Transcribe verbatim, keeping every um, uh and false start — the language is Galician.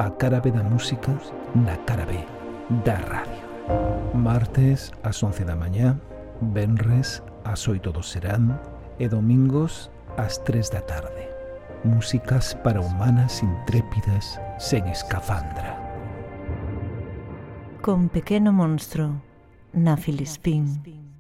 a cara B da música na cara B da radio. Martes ás once da mañá, venres ás oito do serán e domingos ás tres da tarde. Músicas para humanas intrépidas sen escafandra. Con Pequeno Monstro, na Filispín.